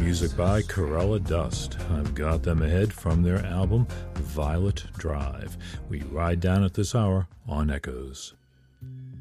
Music by Corella Dust. I've got them ahead from their album Violet Drive. We ride down at this hour on Echoes.